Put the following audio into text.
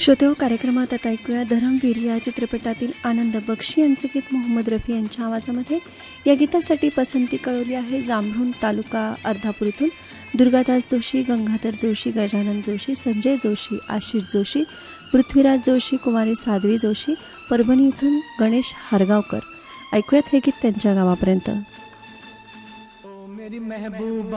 श्रोतेहो, कार्यक्रमात आता ऐकूया धरमवीर या चित्रपटातील आनंद बक्षी यांचे गीत मोहम्मद रफी यांच्या आवाजामध्ये. या गीतासाठी पसंती कळवली आहे जांभरुण तालुका अर्धापूर इथून दुर्गादास जोशी, गंगाधर जोशी, गजानन जोशी, संजय जोशी, आशिष जोशी, पृथ्वीराज जोशी, कुमारी साध्वी जोशी, परभणी इथून गणेश हरगावकर. ऐकूयात हे गीत त्यांच्या गावापर्यंत.